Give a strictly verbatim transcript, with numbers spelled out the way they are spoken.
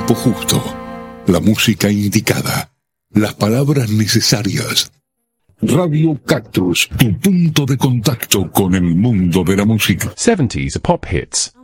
tiempo justo, la música indicada, las palabras necesarias. Radio Cactus, tu punto de contacto con el mundo de la música. seventies pop hits.